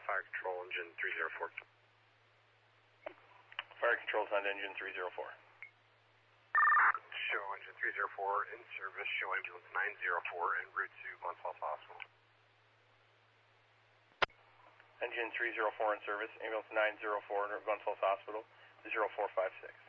fire control, engine 304. Fire control is on engine 304. Show engine 304 in service, show ambulance 904 en route to Glens Falls Hospital. Engine 304 in service, ambulance 904 in Glens Falls Hospital, 0456.